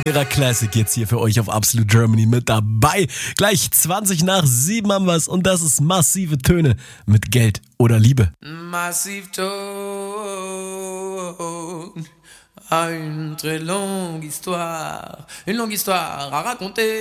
Classic jetzt hier für euch auf Absolute Germany mit dabei. Gleich 20 nach 7 haben wir's und das ist Massive Töne mit Geld oder Liebe. Massive Tone, une très longue histoire à raconter.